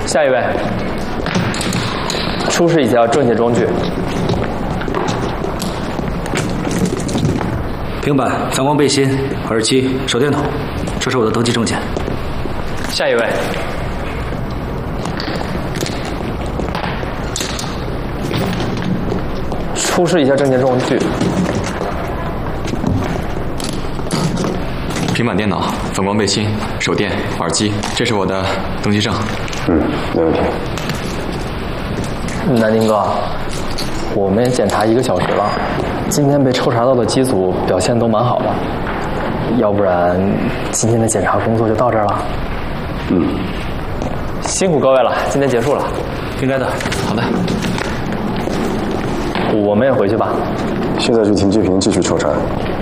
下一位，出示一下证件装具。 平板、反光背心、耳机、手电筒，这是我的登记证件。 下一位。出示一下证件装具。 平板电脑、反光背心、手电、耳机，这是我的登记证。 没问题。 南丁哥，我们也检查1个小时了，今天被抽查到的机组表现都蛮好的，要不然今天的检查工作就到这儿了。辛苦各位了，今天结束了。 应该的。 好的。 我们也回去吧。 现在去停机坪继续抽查。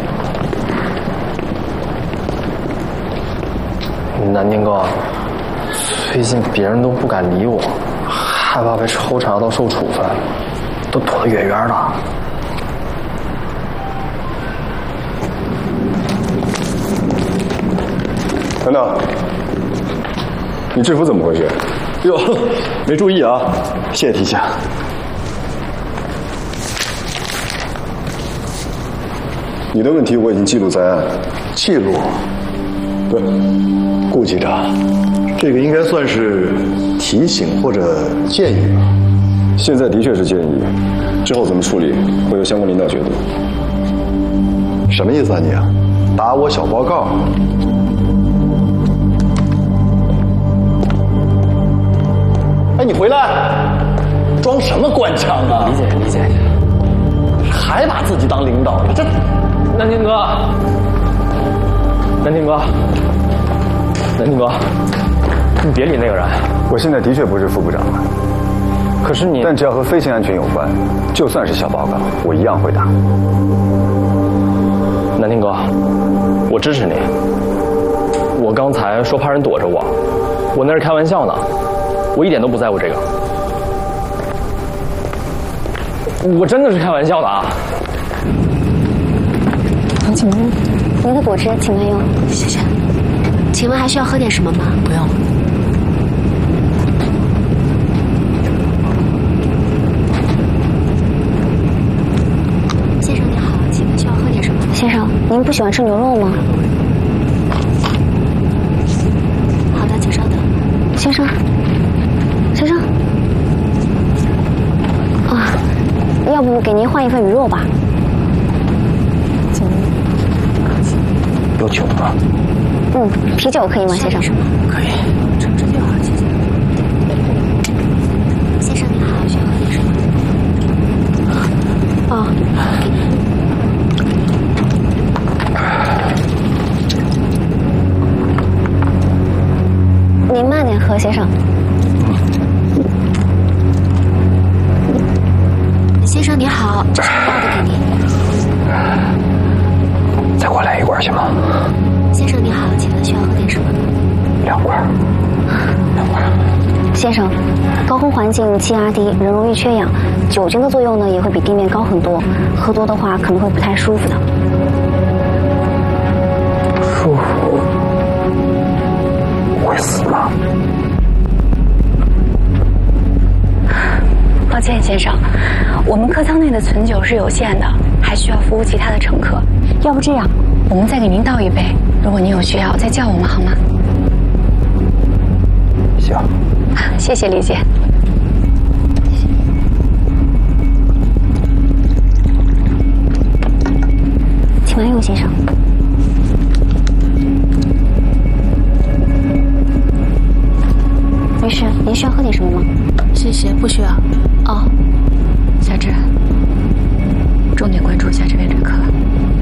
南丁哥，最近别人都不敢理我，害怕被抽查到受处分，都躲得远远的。 等等，你制服怎么回事？哟，没注意啊，谢谢提醒。你的问题我已经记录在案。 记录？ 对， 顾局长，这个应该算是提醒或者建议吧？ 现在的确是建议，之后怎么处理会由相关领导决定。 什么意思啊你啊？打我小报告？哎，你回来，装什么官腔啊？ 理解。 还把自己当领导？这， 南丁哥，你别理那个人。 我现在的确不是副部长了， 可是你， 但只要和飞行安全有关，就算是小报告，我一样会打。 南丁哥，我支持你。我刚才说怕人躲着我那是开玩笑呢，我一点都不在乎这个。我真的是开玩笑的啊！ 请问您的果汁，请慢用，谢谢。请问还需要喝点什么吗？ 不用了。 先生您好，请问需要喝点什么？先生，您不喜欢吃牛肉吗？好的，请稍等。先生。啊，要不给您换一份鱼肉吧？ 有酒吗？ 啤酒可以吗，先生？ 可以。 这就好，谢谢。先生您好，需要喝点什么？哦，您慢点喝，先生。先生您好，这是要的给您。 再给我来一罐行吗？ 先生您好，请问需要喝点什么 ？2罐。 先生，高空环境气压低，人容易缺氧，酒精的作用呢也会比地面高很多，喝多的话可能会不太舒服的。 舒服？会死吗？ 抱歉，先生，我们客舱内的存酒是有限的，还需要服务其他的乘客。要不这样，我们再给您倒一杯，如果您有需要再叫我们好吗？ 行。 谢谢李姐。 请慢用，先生。女士，您需要喝点什么吗？ 谢谢，不需要。哦，夏至，重点关注一下这位旅客。